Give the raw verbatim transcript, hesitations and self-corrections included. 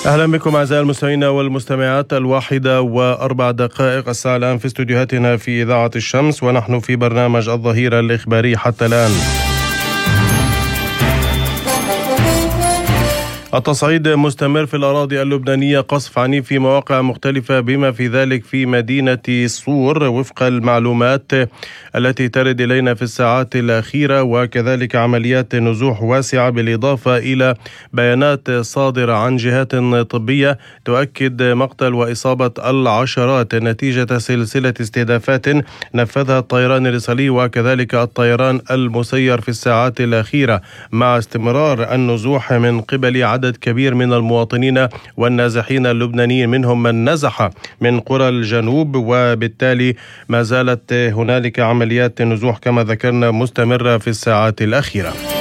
أهلا بكم أعزائي المستمعين والمستمعات. الواحدة وأربع دقائق الساعة الآن في استوديوهاتنا في إذاعة الشمس، ونحن في برنامج الظهيرة الإخباري حتى الآن. التصعيد مستمر في الأراضي اللبنانية، قصف عنيف في مواقع مختلفة بما في ذلك في مدينة صور وفق المعلومات التي ترد إلينا في الساعات الأخيرة، وكذلك عمليات نزوح واسعة بالإضافة إلى بيانات صادرة عن جهات طبية تؤكد مقتل وإصابة العشرات نتيجة سلسلة استهدافات نفذها الطيران الإسرائيلي وكذلك الطيران المسير في الساعات الأخيرة، مع استمرار النزوح من قبل عدد عدد كبير من المواطنين والنازحين اللبنانيين، منهم من نزح من قرى الجنوب، وبالتالي ما زالت هنالك عمليات نزوح كما ذكرنا مستمرة في الساعات الأخيرة.